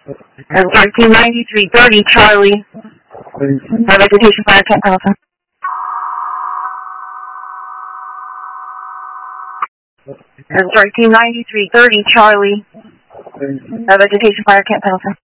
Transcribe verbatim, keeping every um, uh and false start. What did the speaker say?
And thirteen ninety-three thirty, Charlie. Have vegetation fire, Camp Alpha. And thirteen ninety-three thirty, Charlie. Have vegetation fire, Camp Alpha.